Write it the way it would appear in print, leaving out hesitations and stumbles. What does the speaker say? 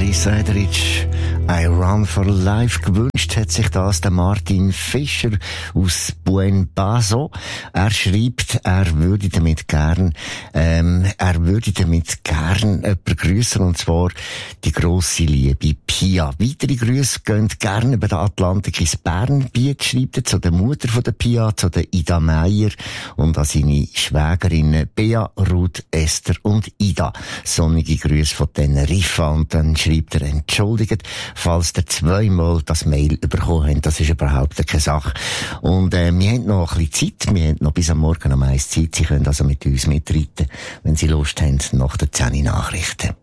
Seidrich, I Run for Life. Gewünscht hat sich das der Martin Fischer aus Buen Paso. Er schreibt, er würde damit gern jemanden grüßen, und zwar die grosse Liebe Pia. Weitere Grüße gehen gerne über den Atlantik ins Bernbiet, schreibt er zu der Mutter von der Pia, zu der Ida Meier und an seine Schwägerinnen Bea, Ruth, Esther und Ida. Sonnige Grüße von Teneriffa. Und dann schreibt er, entschuldigt, falls ihr zweimal das Mail bekommen habt, das ist überhaupt keine Sache. Und wir haben noch ein bisschen Zeit, wir haben noch bis am Morgen um 1 Zeit, Sie können also mit uns mitreiten, wenn Sie Lust haben, nach der 10 Nachrichten.